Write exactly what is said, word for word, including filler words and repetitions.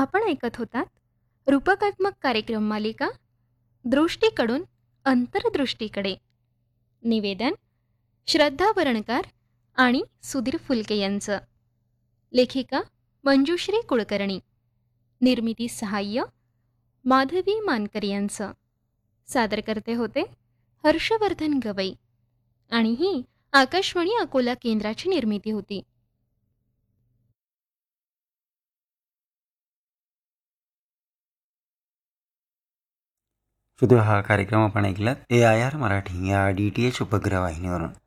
आपण ऐकत होतात रूपकात्मक कार्यक्रम मालिका दृष्टीकडून अंतरदृष्टीकडे. निवेदन श्रद्धा वरणकर आणि सुधीर फुलके यांचं. लेखिका मंजुश्री कुलकर्णी. निर्मिती सहाय्य माधवी मानकर यांचं. सादर करते होते हर्षवर्धन गवई. आणि ही आकाशवाणी अकोला केंद्राची निर्मिती होती. सुदैव हा कार्यक्रम आपण ऐकलात ए आय आर मराठी या डी टी एच उपग्रह वाहिनीवरून.